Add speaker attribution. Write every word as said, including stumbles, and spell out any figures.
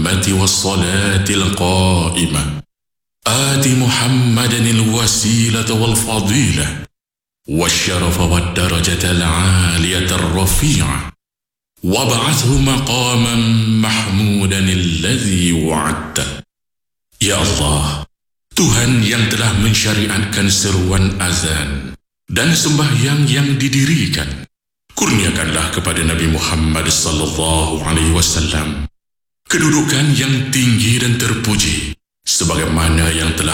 Speaker 1: القمة والصلاة القائمة آت محمدا الوسيلة والفضيلة والشرف والدرجة العالية الرفيعة وابعثه مقاما محمودا الذي وعدته. Ya Allah, Tuhan yang telah mensyariatkan seruan azan dan sembahyang yang didirikan, kurniakanlah kepada Nabi Muhammad sallallahu alaihi wasallam kedudukan yang tinggi dan terpuji sebagaimana yang telah